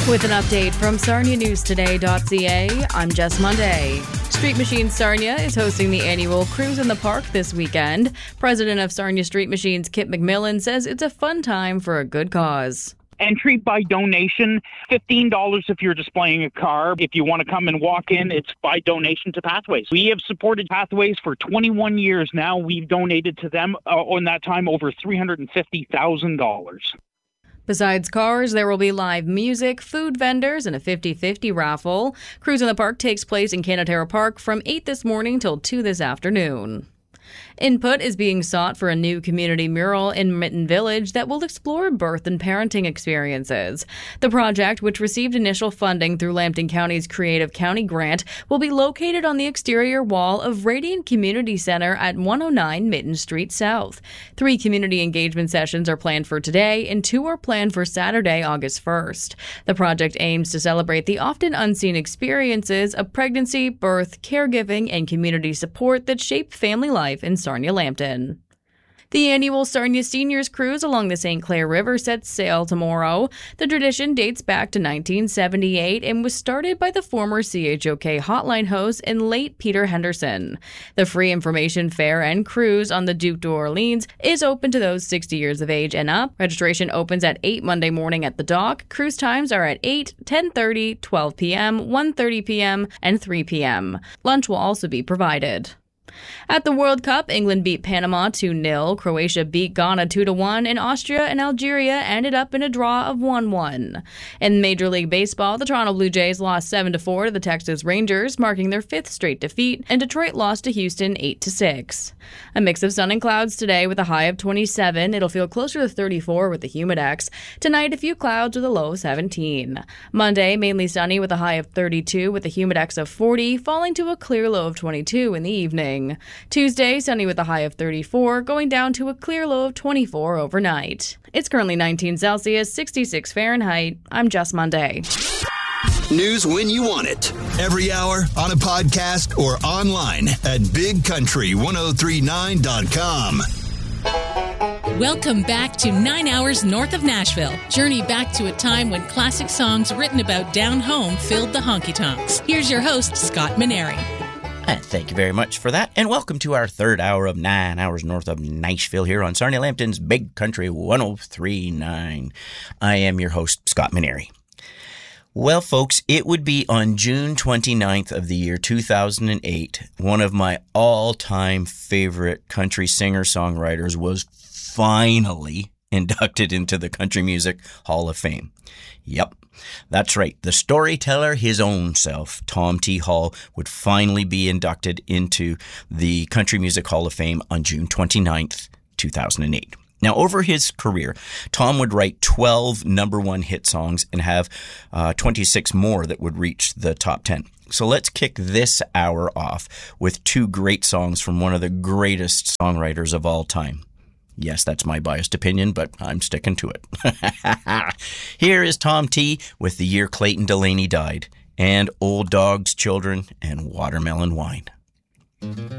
With an update from SarniaNewsToday.ca, I'm Jess Monday. Street Machines Sarnia is hosting the annual Cruise in the Park this weekend. President of Sarnia Street Machines, Kip McMillan, says it's a fun time for a good cause. Entry by donation, $15 if you're displaying a car. If you want to come and walk in, it's by donation to Pathways. We have supported Pathways for 21 years now. We've donated to them on that time over $350,000. Besides cars, there will be live music, food vendors, and a 50-50 raffle. Cruise in the Park takes place in Canatera Park from 8 this morning till 2 this afternoon. Input is being sought for a new community mural in Mitten Village that will explore birth and parenting experiences. The project, which received initial funding through Lambton County's Creative County Grant, will be located on the exterior wall of Radiant Community Center at 109 Mitten Street South. 3 community engagement sessions are planned for today, and 2 are planned for Saturday, August 1st. The project aims to celebrate the often unseen experiences of pregnancy, birth, caregiving, and community support that shape family life in Sarnia Lambton. The annual Sarnia Seniors Cruise along the St. Clair River sets sail tomorrow. The tradition dates back to 1978 and was started by the former CHOK hotline host and late Peter Henderson. The free information fair and cruise on the Duke d'Orleans is open to those 60 years of age and up. Registration opens at 8 Monday morning at the dock. Cruise times are at 8, 10:30, 12 p.m., 1:30 p.m., and 3 p.m. Lunch will also be provided. At the World Cup, England beat Panama 2-0, Croatia beat Ghana 2-1, and Austria and Algeria ended up in a draw of 1-1. In Major League Baseball, the Toronto Blue Jays lost 7-4 to the Texas Rangers, marking their 5th straight defeat, and Detroit lost to Houston 8-6. A mix of sun and clouds today with a high of 27. It'll feel closer to 34 with the humidex. Tonight, a few clouds with a low of 17. Monday, mainly sunny with a high of 32 with a humidex of 40, falling to a clear low of 22 in the evening. Tuesday, sunny with a high of 34, going down to a clear low of 24 overnight. It's currently 19 Celsius, 66 Fahrenheit. I'm Jess Monday. News when you want it. Every hour, on a podcast, or online at BigCountry1039.com. Welcome back to 9 Hours North of Nashville. Journey back to a time when classic songs written about down home filled the honky-tonks. Here's your host, Scott Maneri. And thank you very much for that, and welcome to our third hour of 9 Hours North of Nashville here on Sarnia Lambton's Big Country 103.9. I am your host, Scott Maneri. Well, folks, it would be on June 29th of the year 2008, one of my all-time favorite country singer-songwriters was finally inducted into the Country Music Hall of Fame. Yep, that's right. The storyteller, his own self, Tom T. Hall, would finally be inducted into the Country Music Hall of Fame on June 29th, 2008. Now, over his career, Tom would write 12 number one hit songs and have 26 more that would reach the top 10. So let's kick this hour off with 2 great songs from one of the greatest songwriters of all time. Yes, that's my biased opinion, but I'm sticking to it. Here is Tom T. with The Year Clayton Delaney Died, and Old Dogs, Children, and Watermelon Wine.